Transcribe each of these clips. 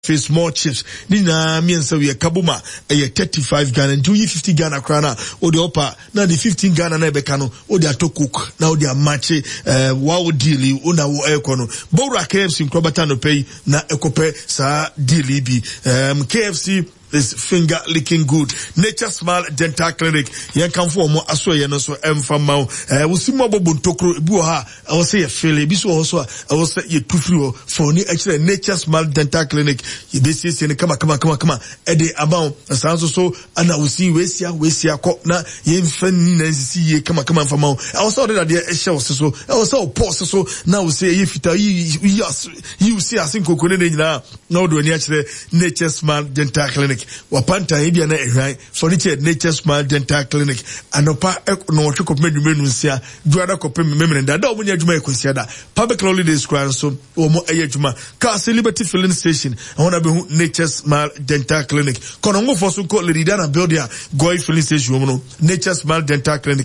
face more chips. Nina me and so we a kabuma a 35 Ghana and 50 Ghana krana or the upper now the 15 Ghana nebekano or the to cook now they are match wow deal una wo ekono Bora KFC Krobatano pay na ekope sa deal bi KFC is finger licking good. Nature Smile Dental Clinic. Yan kan for mo aso ye no so emfama wo si mo bobo ntokro bi wo ha I will say a fele bi so ho so I will say ye tufri for ni actually Nature Smile Dental Clinic. Ye be see ni kama e dey amount asanso so ana wo si we sia ko na ye mfa ni na si ye kama mfama I will say that dey e show so I will say pause so na wo say ye fita you see asinko ko ne nyina na wo do ni actually Nature Smile Dental Clinic. Wapanta ebia na ehwan furniture Nature Smile Dental Clinic anopa no wo twekop medwumenu nsia duada kopem memene da omo nya adwuma ekosia da public holidays kran so omo eye adwuma ka Liberty Filling Station wona be hu Nature Smile Dental Clinic kono ngo foso ko Ledidana build ya Goy Filling Station omo no Nature Smile Dental Clinic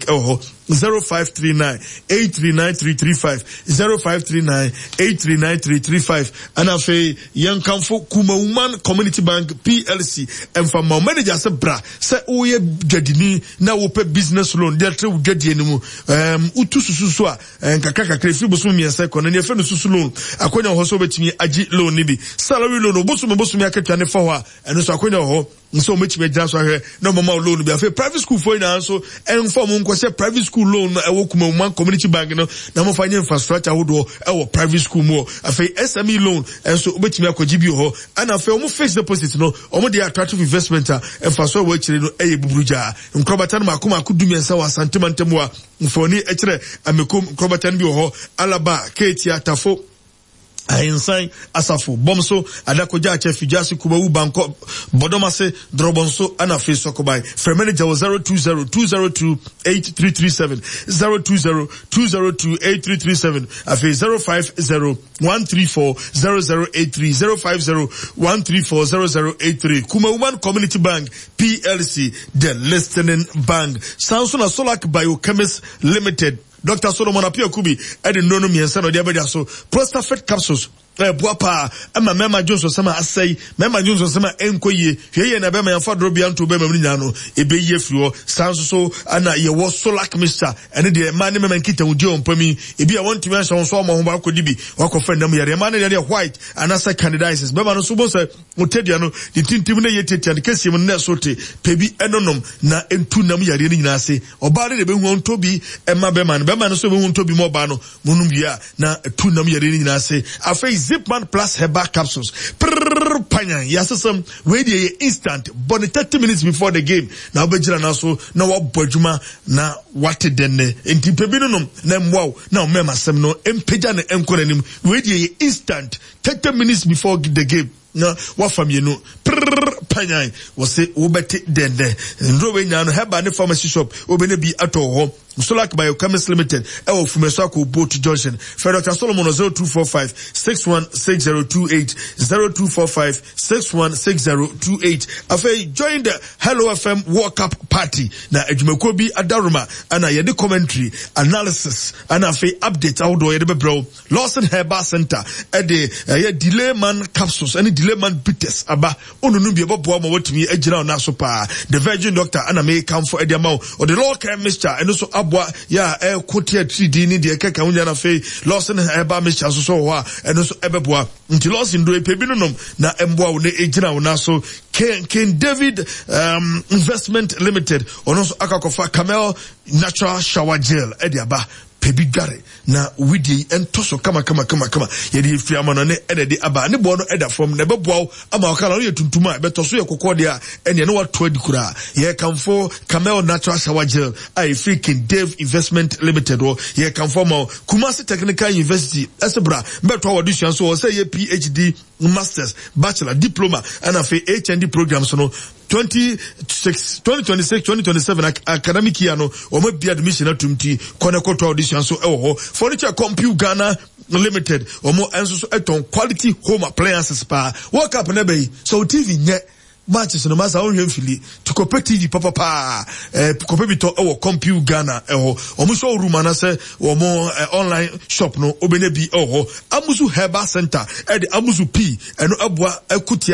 0539 839335 0539 839335 and afi yankamfo Kuma Woman Community Bank PLC and from my manager say bra say oye dwadini na wo pe business loan dey tre dwadie ni mu utu susu a nkaka krefi bosu mi ense kono ne fe no susu loan akonya ho so betimi agi loan ni bi salary loan bosu mi akatwa ne fa ho a eno so akonya ho nso metimi agya so ahwe na mama loan bi afi private school for na so en form nko say private school loan e wo Kuma Woman Community Bank no na mo fanye infrastructure hodo e wo private school mo afi SME loan enso betimi akogi bi ho ana afi o mo fixed deposit no o mo dey attractive investment emfaso wo chire no eye buburuja nkrobatan makoma akudumi ensa wa santimantem wa mfoni echire amekom nkrobatan bi ho alaba ketia tafo Ainsan Asafo Bomso Adakoja Achefi Jasi Kubawu Banko Bodomase Drobonso Anafe Sokobai Manager 020-202-8337 020-202-8337 Afe 050-134-0083 050-134-0083 Kuma Woman Community Bank PLC the listening bank Samsung Solak Biochemist Limited Dr. Solomon Apia Kubi, Eddie Nono Miensan or the Abedaso, Prostafet capsules, Buapa, Emma Mema Johnson Sama Assay, Mema Johnson Sama Enkoye, Ye and Abema and Fadrobian to Beminano, Ebe Yefluo, Sanso, Anna, ye was so like Mister, and the man and Kita Ujo Pemi, Ebi I want to mention some of Wako Dibi, Wako Fendam, Yamani white, and as I candidates, Bemano Subosa, Mutediano, the Tintimina Yeti and Kessim Nesote, Pebi Enonom, Na Entunam Yarini Nasi, or Bari de Bemon Tobi, Emma Beman, Beman so won Tobi Mobano, Munumia, Na Tunam Yarini Nasi, a face Zipman plus Heba capsules. Panya, yasasam, ready instant, but 30 minutes before the game. Now Bejira Naso, now what Bojuma, na what denne, in Tipebinum, nem wow, now Mema Semno, Empejan and Emkorenim, ready instant, 30 minutes before the game. No, what from you know, Panya was say, Ubeti denne, and Rowan Heba and pharmacy shop, Obene be at all. Solak Biochemist Limited, Fumesako Boat Junction. For Dr. Solomon 0245-616028, 0245-616028. Afe join the Hello FM Walk Up Party. Na Ejumekobi Adaruma, ana yede commentary, analysis, ana afe update outdoor yede bebro. Lawson Herbal Center, ede delay man capsules, any delay man bitters, aba, onunumbi ebo boa ma wotimi ejina na so pa. The Virgin Doctor, ana may come for ediamau, or the law care mixture, and also ya kotia 3D ni de keka unya na fe Lawson eba me chaso so ho a eno so ebeboa nti Lawson do epebinom na emboa wo ne ejina wo na so Ken David Investment Limited ono so akakofa Camel Natural Shower Gel ediaba pebigare na widi entoso kama yedi fiamano ne edede aba ne bo no eda from ne beboa ama wakala no yetuntuma betoso yekokode a ene no wato adikura ye kamfo Camel Natural Shower Gel I freaking Dave Investment Limited or ye kamfo mo Kumasi Technical University esebra beto audition so say ye PhD Masters Bachelor Diploma and afi HND programs no 2026-2027 academic year no o ma bi admission atumti koneko to audition so Furniture Compute Ghana Limited o mo enso so eton quality home appliances pa work up na be so TV nye matches no masa on hemfili to Kope TV papa Kope bito Compute Ghana omo showroom na say omo online shop no obene bi amusu herbal center e de amusu p eno aboa akutia